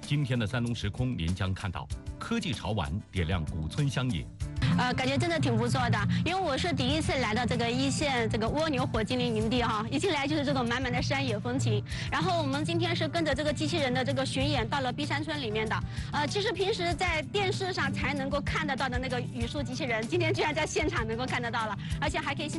今天的三农时空，您将看到科技潮玩点亮古村乡野。 感觉真的挺不错的，因为我是第一次来到这个一线这个蜗牛火精灵营地哈，一进来就是这种满满的山野风情。然后我们今天是跟着这个机器人的这个巡演到了碧山村里面的，其实平时在电视上才能够看得到的那个语数机器人，今天居然在现场能够看得到了，而且还可以。